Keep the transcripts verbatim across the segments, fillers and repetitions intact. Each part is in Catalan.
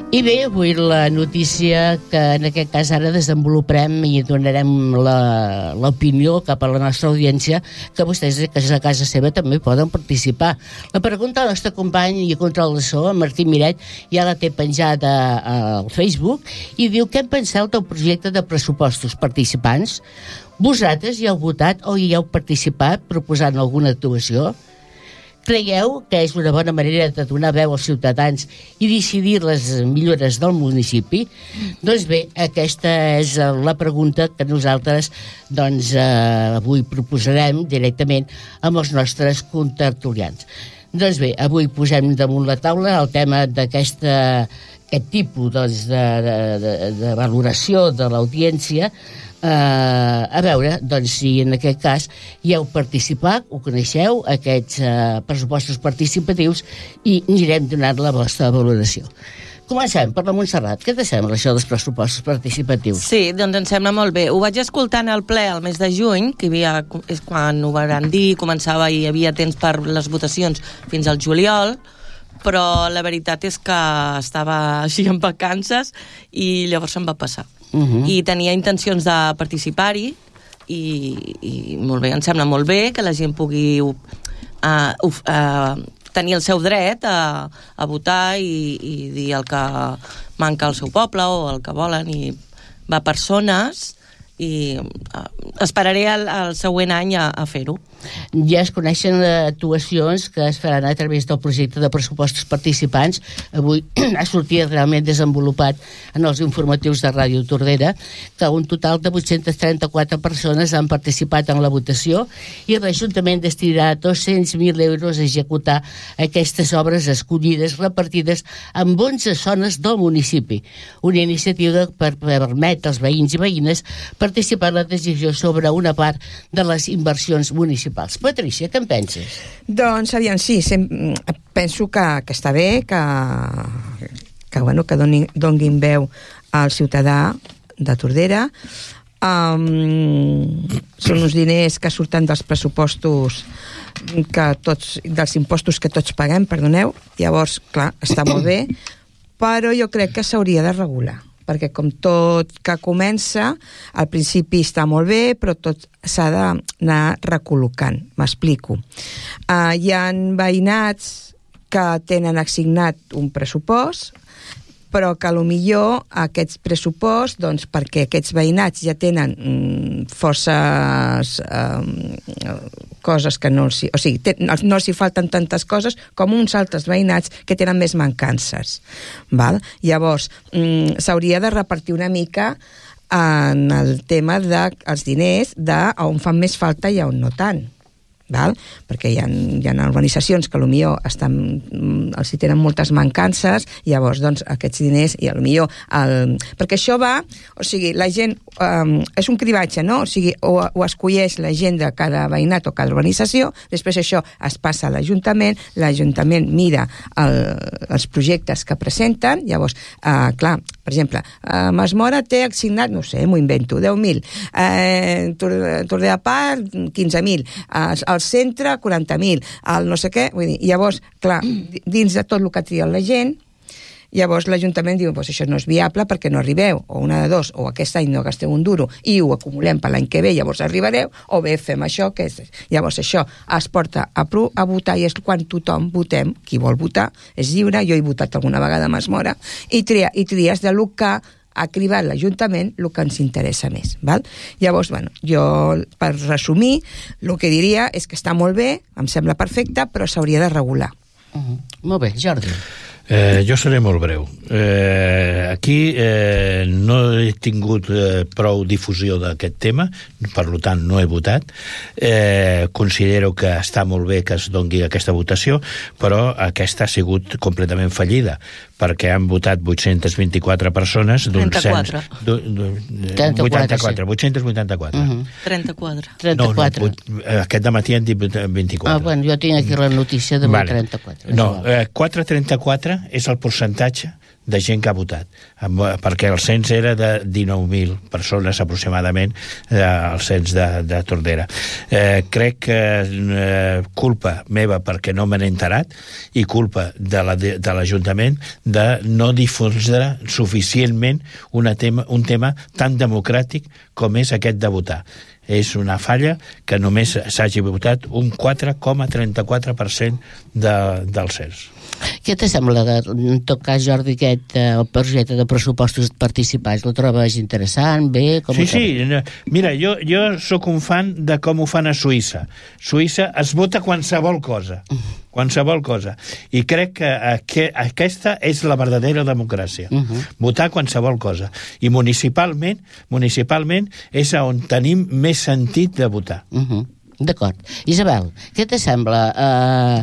I bé, avui la notícia que en aquest cas ara desenvolupem i donarem l'opinió cap a la nostra audiència, que vostès a casa seva també poden participar. La pregunta al nostre company i control de so, Martí Miret, ja la té penjada al Facebook i diu: què en penseu del projecte de pressupostos participants? Vosaltres hi heu votat o hi heu participat proposant alguna actuació? Creieu que és una bona manera de donar veu als ciutadans i decidir les millores del municipi? Doncs bé, aquesta és la pregunta que nosaltres doncs, eh, avui proposarem directament amb els nostres contertulians. Doncs bé, avui posem damunt la taula el tema d'aquest tipus doncs, de, de, de valoració de l'audiència. Uh, a veure, doncs, si en aquest cas hi heu participat, ho coneixeu, aquests uh, pressupostos participatius, i anirem donant la vostra valoració. Comencem per la Montserrat. Què te sembla això dels pressupostos participatius? Sí, doncs em sembla molt bé. Ho vaig escoltar en el ple el mes de juny, que hi havia, és quan ho van dir, començava i hi havia temps per les votacions fins al juliol, però la veritat és que estava així en vacances i llavors se'm va passar. Uh-huh. I tenia intencions de participar-hi i, i molt bé, em sembla molt bé que la gent pugui uh, uh, uh, tenir el seu dret a, a votar i, i dir el que manca al seu poble o el que volen, i va a persones, i uh, esperaré el, el següent any a, a fer-ho. Ja es coneixen actuacions que es faran a través del projecte de pressupostos participants. Avui ha sortit realment desenvolupat en els informatius de Ràdio Tordera que un total de vuit-centes trenta-quatre persones han participat en la votació i l'Ajuntament destinarà dos-cents mil euros a executar aquestes obres escollides repartides en onze zones del municipi. Una iniciativa per permetre als veïns i veïnes participar en la decisió sobre una part de les inversions municipals. Patrícia, què en penses? Doncs, aviam, sí, sem- penso que, que està bé, que, que, bueno, que donin, donguin veu al ciutadà de Tordera. Um, són uns diners que surten dels pressupostos que tots, dels impostos que tots paguem, perdoneu. Llavors, clar, està molt bé, però jo crec que s'hauria de regular, perquè com tot que comença, al principi està molt bé, però tot s'ha d'anar recol·locant. M'explico. Uh, hi ha veïnats que tenen assignat un pressupost, però que potser aquests pressuposts, doncs, perquè aquests veïnats ja tenen mm, forces eh, coses que no els... O sigui, te, no, no els hi falten tantes coses com uns altres veïnats que tenen més mancances. Val? Llavors, mm, s'hauria de repartir una mica en el tema dels diners d'on fan més falta i on no tant. Val? Perquè hi ha, hi ha urbanitzacions que potser estan, els hi tenen moltes mancances, i llavors doncs, aquests diners i potser el... perquè això va, o sigui, la gent um, és un cribatge, no? O sigui, o, o escolleix la gent de cada veïnat o cada urbanització, després això es passa a l'Ajuntament, l'Ajuntament mira el, els projectes que presenten, llavors, uh, clar, per exemple, uh, Masmora té assignat, no sé, m'ho invento, deu mil, eh, Tordera Park, quinze mil, uh, al centre, quaranta mil, al no sé què, vull dir, llavors, clar, dins de tot el que tria la gent, llavors l'Ajuntament diu, pues això no és viable perquè no arribeu, o una de dos, o aquest any no gasteu un duro i ho acumulem per l'any que ve, llavors arribareu, o bé fem això, que és... Llavors això es porta a, pro, a votar, i és quan tothom votem, qui vol votar, és lliure, jo he votat alguna vegada a Masmora, i, tria, i tries de lo que ha cribat l'Ajuntament el que ens interessa més. Val? Llavors, bueno, jo, per resumir, el que diria és que està molt bé, em sembla perfecte, però s'hauria de regular. Uh-huh. Molt bé, Jordi. Eh, jo seré molt breu. Eh, aquí eh, no he tingut eh, prou difusió d'aquest tema, per tant no he votat. Eh, considero que està molt bé que es doni aquesta votació, però aquesta ha sigut completament fallida, perquè han votat vuit-centes vint-i-quatre persones d'un trenta-quatre. cens... vuitanta-quatre, vuit-cents vuitanta-quatre. Uh-huh. trenta-quatre. trenta-quatre. No, no, aquest dematí han dit vint-i-quatre. Ah, bueno, jo tinc aquí la notícia de vale. trenta-quatre. No, eh, quatre coma trenta-quatre és el percentatge de gent que ha votat, perquè el cens era de dinou mil persones aproximadament, eh, el cens de, de Tordera. Eh, crec que eh, culpa meva perquè no me n'he enterat i culpa de, la, de, de l'Ajuntament de no difondre suficientment una tema, un tema tan democràtic com és aquest de votar. És una falla que només s'hagi votat un quatre coma trenta-quatre per cent de, del cens. Què te sembla, en tot cas, Jordi, aquest eh, el projecte de pressupostos participats? Lo trobes interessant, bé? Com sí, sí. Mira, jo, jo sóc un fan de com ho fan a Suïssa. Suïssa es vota qualsevol cosa. Qualsevol cosa. I crec que, que aquesta és la verdadera democràcia. Uh -huh. Votar qualsevol cosa. I municipalment, municipalment és on tenim més sentit de votar. Uh -huh. D'acord. Isabel, què te sembla? Eh...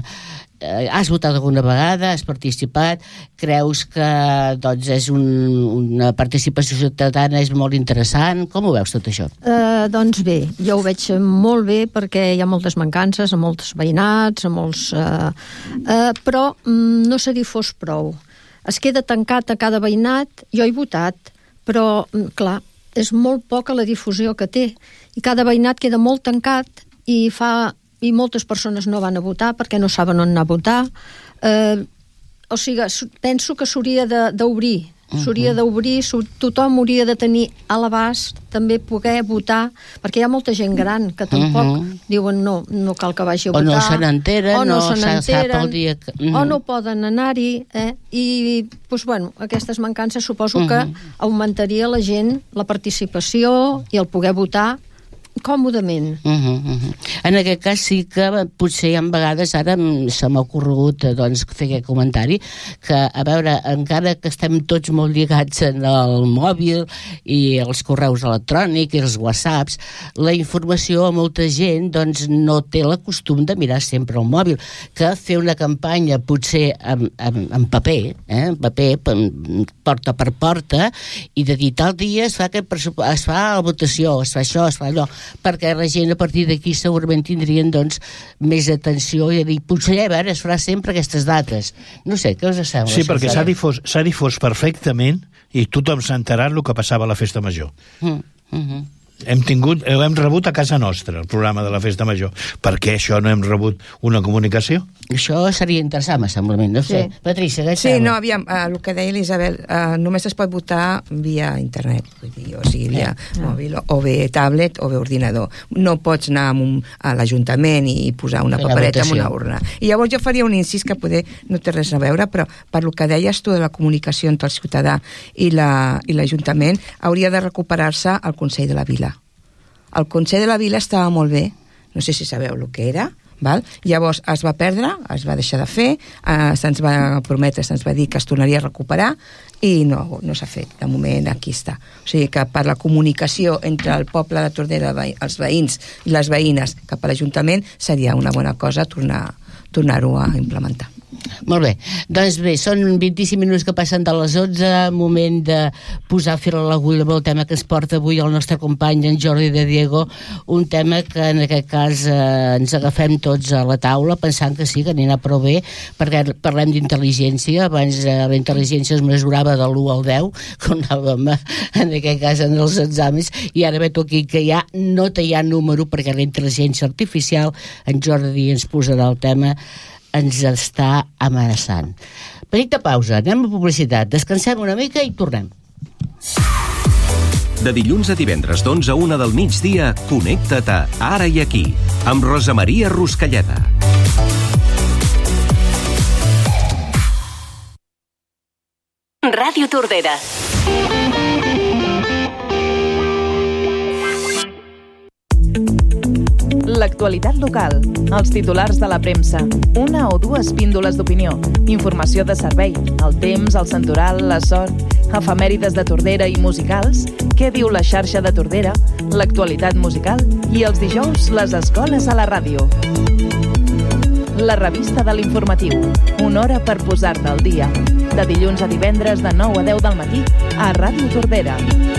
Has votat alguna vegada, has participat, creus que doncs, és un, una participació ciutadana és molt interessant? Com ho veus tot això? Uh, doncs bé, jo ho veig molt bé perquè hi ha moltes mancances, a molts veïnats, a molts... Uh, uh, però um, no s'ha difós prou. Es queda tancat a cada veïnat, jo he votat, però, um, clar, és molt poca la difusió que té, i cada veïnat queda molt tancat i fa... i moltes persones no van a votar perquè no saben on anar a votar. Eh, o sigui, penso que s'hauria d'obrir, uh-huh. s'hauria d'obrir, tothom hauria de tenir a l'abast també poder votar, perquè hi ha molta gent gran que tampoc uh-huh. diuen no, no cal que vagi a votar. O no se n'enteren, o no, no se n'enteren, el dia que... uh-huh. o no poden anar-hi, eh? I doncs, bueno, aquestes mancances suposo uh-huh. que augmentaria la gent, la participació i el poder votar còmodament. Uh -huh, uh -huh. En aquest cas sí que potser hi ha vegades, ara se m'ha ocorregut doncs, fer aquest comentari, que a veure, encara que estem tots molt lligats en el mòbil i els correus electrònics i els whatsapps, la informació a molta gent doncs, no té el costum de mirar sempre el mòbil, que fer una campanya potser en, en, en paper, eh, en paper, porta per porta, i de dir tal dia es fa, aquest es fa la votació, es fa això, es fa allò, perquè la gent a partir d'aquí segurament tindrien doncs més atenció i a dir, potser a veure, es farà sempre aquestes dates. No sé, què us sembla? Sí, perquè s'ha difós, s'ha difós perfectament i tothom s'ha enterat el que passava a la festa major. Mm, mm-hmm. Hem tingut, hem rebut a casa nostra el programa de la festa major. Per què això no hem rebut una comunicació? Això seria interessant, segurament, no sé. Sí. Patrícia, què et Sí, no, aviam, uh, el que deia l'Isabel, uh, només es pot votar via internet, vull dir, o sigui, via eh. mòbil, o bé tablet, o bé ordinador. No pots anar a, un, a l'Ajuntament i posar una papereta en una urna. I llavors jo faria un incís que poder no té res a veure, però per lo que deies tu de la comunicació entre el ciutadà i l'Ajuntament, la, hauria de recuperar-se el Consell de la Vila. El Consell de la Vila estava molt bé, no sé si sabeu el que era, val? Llavors es va perdre, es va deixar de fer, eh, se'ns va prometre, se'ns va dir que es tornaria a recuperar i no, no s'ha fet, de moment aquí està. O sigui que per la comunicació entre el poble de Tordera, els veïns i les veïnes cap a l'Ajuntament seria una bona cosa tornar, tornar-ho a implementar. Molt bé, doncs bé, són vint-i-cinc minuts que passen de les onze, moment de posar fil a l'agulla amb el tema que ens porta avui el nostre company en Jordi de Diego, un tema que en aquest cas eh, ens agafem tots a la taula pensant que sí, que anirà prou bé, perquè parlem d'intel·ligència. Abans eh, la intel·ligència es mesurava de l'u al deu, quan anàvem en aquest cas en els exàmens, i ara veig aquí que ja no té ja número, perquè la intel·ligència artificial, en Jordi ens posarà el tema, ens està amenaçant. Petita pausa, anem a publicitat, descansem una mica i tornem. De dilluns a divendres d'onze a una del migdia, connecta't a Ara i Aquí, amb Rosa Maria Ruscalleda. Ràdio Tordera. L'actualitat local, els titulars de la premsa, una o dues píndoles d'opinió, informació de servei, el temps, el santoral, la sort, efemèrides de Tordera i musicals, què diu la xarxa de Tordera, l'actualitat musical i els dijous les escoles a la ràdio. La revista de l'informatiu, una hora per posar-te al dia. De dilluns a divendres de nou a deu del matí a Ràdio Tordera.